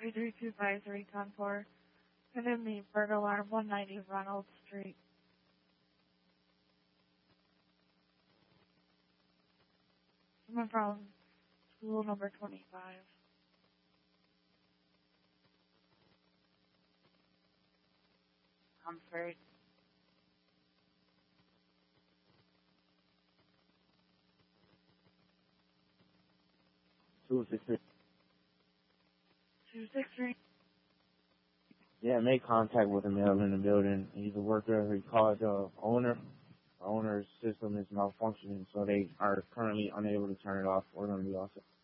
33253 and in the burglar alarm 190 Ronald Street. Someone from school number 25. Comfort. Two six three. 263. Yeah, make contact with a male in the building. He's a worker. He called the owner. The owner's system is malfunctioning, so they are currently unable to turn it off. We're going to be off.